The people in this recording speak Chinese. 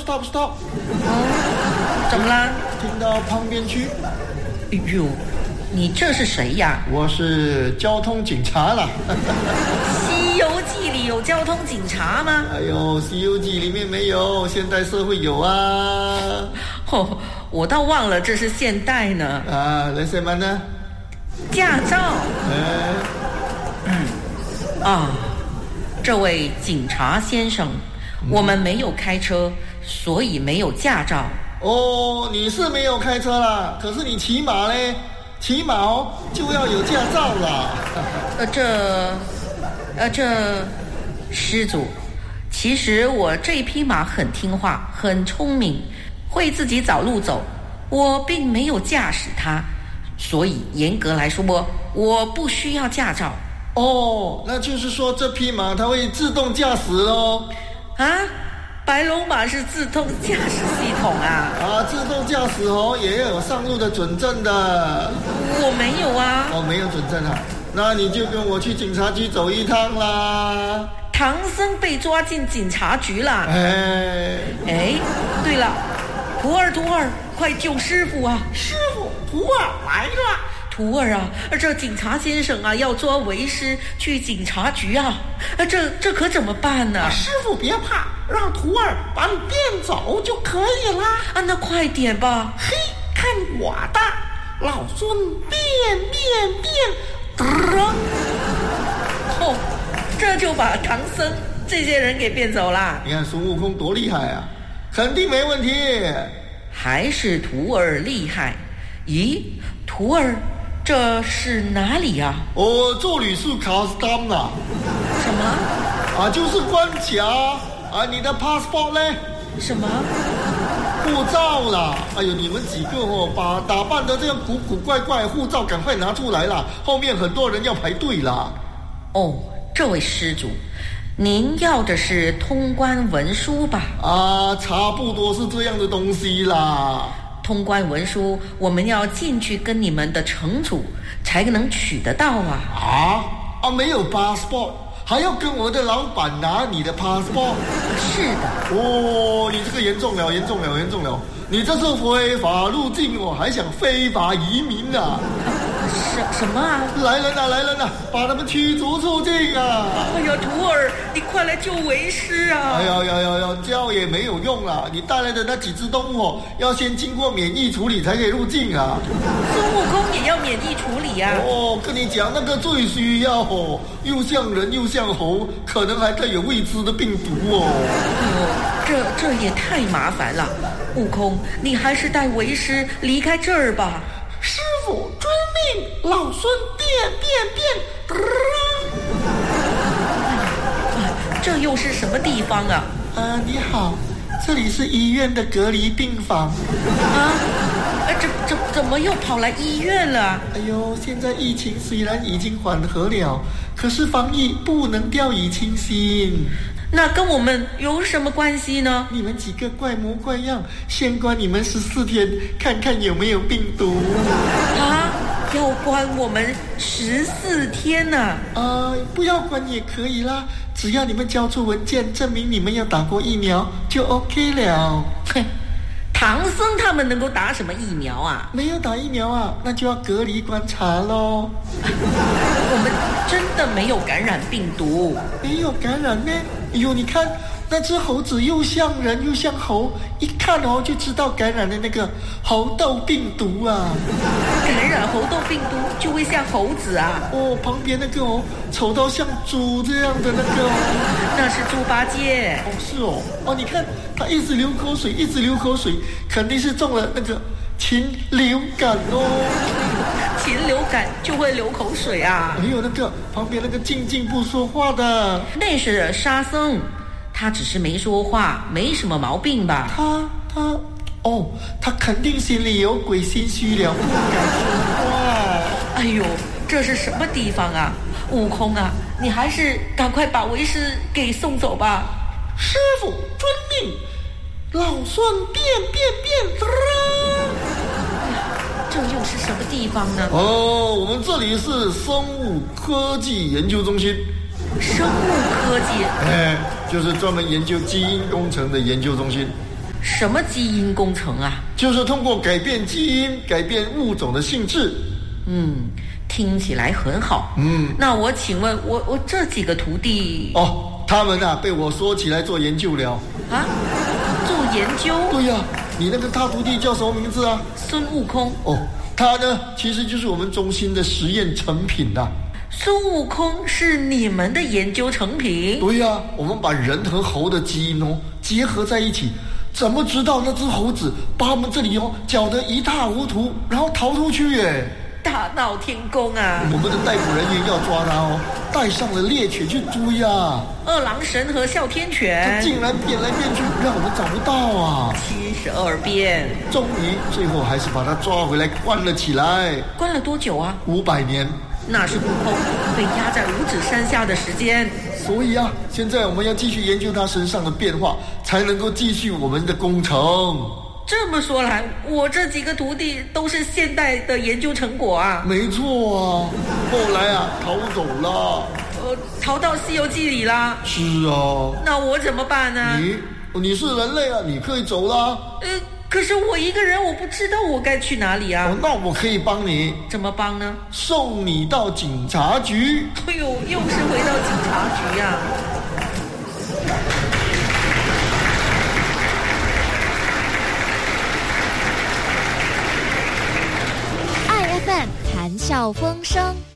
stop。 怎么了？ 听到旁边去。 哎呦，你这是谁呀？ 我是交通警察啦。 西游记里有交通警察吗？ 哎呦，西游记里面没有，现代社会有啊。 哦，我倒忘了这是现代呢。 啊，来什么呢？ 驾照。这位警察先生，我们没有开车，所以没有驾照。 哦，你是没有开车啦，可是你骑马嘞，骑马就要有驾照啦。 施主，其实我这匹马很听话，很聪明，会自己找路走，我并没有驾驶它，所以严格来说，我不需要驾照。 哦，那就是说这匹马它会自动驾驶咯。 啊？白龙马是自动驾驶系统啊？ 自动驾驶也要有上路的准证的。 我没有啊。 没有准证啊？那你就跟我去警察局走一趟啦。 唐僧被抓进警察局了。对了，徒儿，快救师傅啊！ 师傅，徒儿来了。 徒儿啊，这警察先生啊要抓为师去警察局啊，这可怎么办呢？ 师傅别怕，让徒儿把你变走就可以啦。 那快点吧。 嘿，看我的，老孙变。 这就把唐僧这些人给变走啦。 你看孙悟空多厉害啊，肯定没问题。 还是徒儿厉害。咦，徒儿，这是哪里啊？ 这里是 custom 啦。 什么？ 就是关卡你的 passport 呢？ 什么？ 护照啦！哎呦，你们几个把打扮得这样古古怪怪，护照赶快拿出来啦，后面很多人要排队啦。 这位施主，您要的是通关文书吧？ 差不多是这样的东西啦。 通关文书我们要进去跟你们的城主才能取得到啊。 没有 passport， 还要跟我的老板拿你的 passport？ 是的。 你这个严重了！你这是非法入境还想非法移民啊？ 什么啊？ 来人啊，把他们驱逐出境啊！ 哎呀，徒儿，你快来救为师啊！ 哎呀，叫也没有用啦！你带来的那几只动物要先经过免疫处理才可以入境啊！ 孙悟空也要免疫处理啊！ 跟你讲，那个最需要又像人又像猴，可能还带有未知的病毒这也太麻烦了。悟空，你还是带为师离开这儿吧。 师傅遵命，老孙变。 这又是什么地方啊？ 你好，这里是医院的隔离病房。 这怎么又跑来医院了？ 哎呦，现在疫情虽然已经缓和了，可是防疫不能掉以轻心。 那跟我们有什么关系呢？ 你们几个怪模怪样，先关你们14天，看看有没有病毒。 要关我们14天呢？ 不要关也可以啦，只要你们交出文件证明你们有打过疫苗就 OK 了。 唐僧他们能够打什么疫苗啊？ 没有打疫苗啊，那就要隔离观察咯。 我们真的没有感染病毒。 没有感染呢？哎呦，你看那只猴子又像人又像猴，一看就知道感染的那个猴痘病毒啊。 感染猴痘病毒就会像猴子啊？ 旁边那个丑到像猪这样的那个那是猪八戒。 是你看他一直流口水，肯定是中了那个禽流感禽流感就会流口水啊？ 没有，那个旁边那个静不说话的， 那是沙僧，他只是没说话，没什么毛病吧？ 他肯定心里有鬼，心虚了，不敢说话。 哎呦，这是什么地方啊？悟空啊，你还是赶快把为师给送走吧。 师傅遵命，老孙变。 这又是什么地方呢？ 我们这里是生物科技研究中心。 生物科技？ 就是专门研究基因工程的研究中心。 什么基因工程啊？ 就是通过改变基因，改变物种的性质。 听起来很好。那我请问，我这几个徒弟他们被我说起来做研究了。 啊？做研究？ 对呀，你那个大徒弟叫什么名字啊？ 孙悟空。 他呢，其实就是我们中心的实验成品呐。 孙悟空是你们的研究成品？ 对呀，我们把人和猴的基因结合在一起，怎么知道那只猴子把我们这里搅得一塌糊涂，然后逃出去耶？ 大闹天宫啊！ 我们的逮捕人员要抓他带上了猎犬去追啊！ 二郎神和哮天犬， 他竟然变来变去，让我们找不到啊 ！72变， 终于最后还是把他抓回来，关了起来。 关了多久啊 ？500年。 那是悟空被压在五指山下的时间。 所以现在我们要继续研究他身上的变化，才能够继续我们的工程。 这么说来，我这几个徒弟都是现代的研究成果啊。 没错啊，后来逃走了。 逃到《西游记》里啦。 是啊。 那我怎么办呢？ 你是人类你可以走啦。 可是我一个人，我不知道我该去哪里啊。 那我可以帮你。 怎么帮呢？ 送你到警察局。 哎呦，又是回到警察局啊。 爱FM 谈笑风生。